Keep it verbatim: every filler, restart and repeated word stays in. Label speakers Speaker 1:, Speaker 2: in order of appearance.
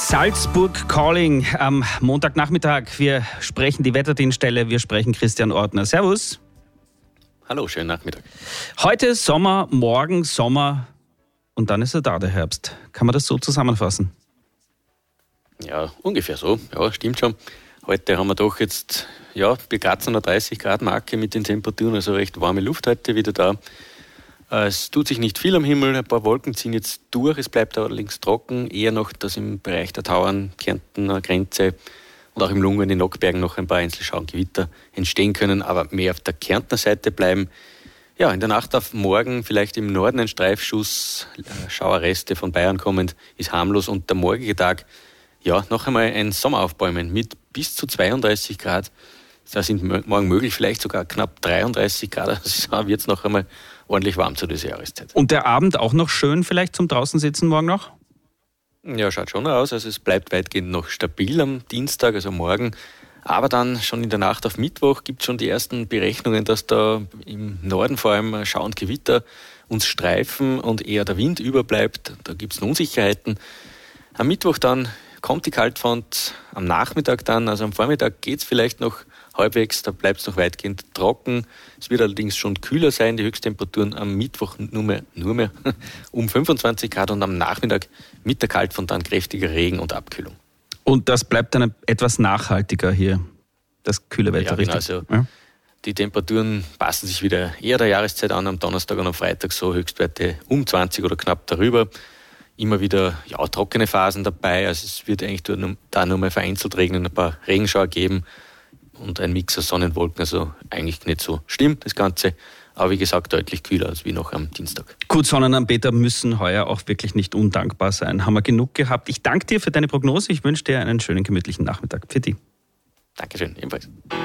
Speaker 1: Salzburg Calling am Montagnachmittag. Wir sprechen die Wetterdienststelle, wir sprechen Christian Ortner. Servus.
Speaker 2: Hallo, schönen Nachmittag.
Speaker 1: Heute Sommer, morgen Sommer und dann ist er da, der Herbst. Kann man das so zusammenfassen?
Speaker 2: Ja, ungefähr so. Ja, stimmt schon. Heute haben wir doch jetzt, ja, wir kratzen an der dreißig Grad Marke mit den Temperaturen, also recht warme Luft heute wieder da. Es tut sich nicht viel am Himmel, ein paar Wolken ziehen jetzt durch, es bleibt allerdings trocken, eher noch, dass im Bereich der Tauern, Kärntner Grenze und auch im Lungen, in den Nockbergen noch ein paar Einzelschauengewitter entstehen können, aber mehr auf der Kärntner Seite bleiben. Ja, in der Nacht auf morgen vielleicht im Norden ein Streifschuss, Schauerreste von Bayern kommend, ist harmlos und der morgige Tag, ja, noch einmal ein Sommeraufbäumen mit bis zu zweiunddreißig Grad. Da sind morgen möglich vielleicht sogar knapp dreiunddreißig Grad, also wird es noch einmal ordentlich warm zu dieser Jahreszeit.
Speaker 1: Und der Abend auch noch schön vielleicht zum draußen sitzen morgen noch?
Speaker 2: Ja, schaut schon aus. Also es bleibt weitgehend noch stabil am Dienstag, also morgen. Aber dann schon in der Nacht auf Mittwoch gibt es schon die ersten Berechnungen, dass da im Norden vor allem schauend Gewitter uns streifen und eher der Wind überbleibt. Da gibt es Unsicherheiten. Am Mittwoch dann kommt die Kaltfront, am Nachmittag dann, also am Vormittag geht es vielleicht noch halbwegs, da bleibt es noch weitgehend trocken. Es wird allerdings schon kühler sein, die Höchsttemperaturen am Mittwoch nur mehr, nur mehr um fünfundzwanzig Grad und am Nachmittag mit der Kaltfront dann kräftiger Regen und Abkühlung.
Speaker 1: Und das bleibt dann etwas nachhaltiger hier, das kühle Wetter,
Speaker 2: ja, genau,
Speaker 1: richtig?
Speaker 2: also
Speaker 1: ja.
Speaker 2: Die Temperaturen passen sich wieder eher der Jahreszeit an, am Donnerstag und am Freitag so Höchstwerte um zwanzig oder knapp darüber. Immer wieder ja, trockene Phasen dabei, also es wird eigentlich da nur mal vereinzelt regnen, ein paar Regenschauer geben und ein Mix aus Sonnenwolken, also eigentlich nicht so schlimm das Ganze, aber wie gesagt deutlich kühler als wie noch am Dienstag.
Speaker 1: Gut, Sonnenanbeter müssen heuer auch wirklich nicht undankbar sein, haben wir genug gehabt. Ich danke dir für deine Prognose, ich wünsche dir einen schönen gemütlichen Nachmittag. Für dich.
Speaker 2: Dankeschön, ebenfalls.